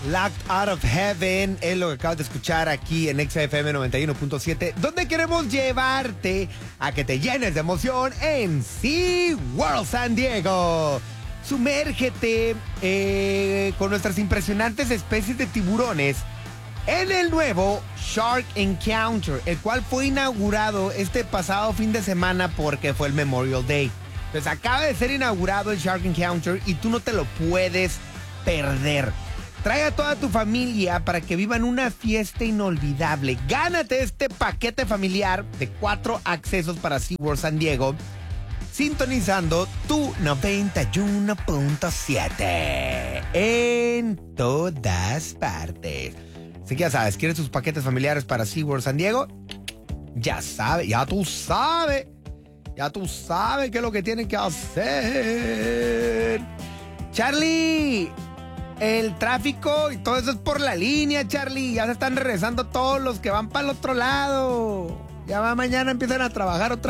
Locked Out of Heaven es lo que acabas de escuchar aquí en XFM 91.7, donde queremos llevarte a que te llenes de emoción en SeaWorld San Diego. Sumérgete con nuestras impresionantes especies de tiburones en el nuevo Shark Encounter, el cual fue inaugurado este pasado fin de semana porque fue el Memorial Day. Entonces acaba de ser inaugurado el Shark Encounter y tú no te lo puedes perder. Trae a toda tu familia para que vivan una fiesta inolvidable. Gánate este paquete familiar de 4 accesos para SeaWorld San Diego, sintonizando tu 91.7 en todas partes. Así que ya sabes, ¿quieres tus paquetes familiares para SeaWorld San Diego? Ya tú sabes qué es lo que tienen que hacer. Charlie, el tráfico y todo eso es por la línea, Charlie. Ya se están regresando todos los que van para el otro lado. Ya mañana empiezan a trabajar otra